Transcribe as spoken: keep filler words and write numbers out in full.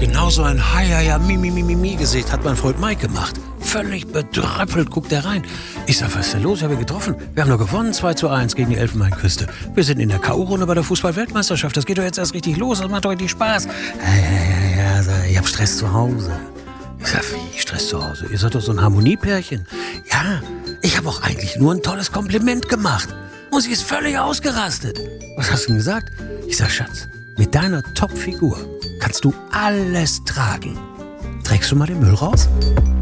Genauso ein Hi-Ja-Ja, Mi-Mi-Mi-Mi-Mi-Gesicht hat mein Freund Mike gemacht. Völlig bedröppelt guckt er rein. Ich sag, was ist denn los? Haben wir getroffen? Wir haben noch gewonnen, zwei zu eins gegen die Elfenbeinküste. Wir sind in der K O-Runde bei der Fußball-Weltmeisterschaft. Das geht doch jetzt erst richtig los. Das macht doch richtig Spaß. Ja, ja, ja, ja, sag, ich hab Stress zu Hause. Ich sag, wie Stress zu Hause? Ihr seid doch so ein Harmoniepärchen. Ja, ich habe auch eigentlich nur ein tolles Kompliment gemacht. Und sie ist völlig ausgerastet. Was hast du denn gesagt? Ich sag, Schatz, mit deiner Top-Figur kannst du alles tragen. Trägst du mal den Müll raus?